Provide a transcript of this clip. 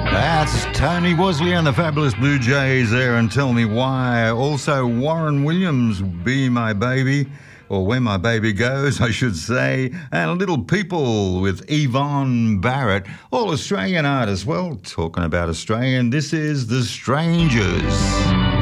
That's Tony Worsley and the Fabulous Blue Jays there, and Tell Me Why. Also, Warren Williams, Be My Baby, or Where My Baby Goes, I should say, and Little People with Yvonne Barrett, all Australian artists. Well, talking about Australian, this is The Strangers.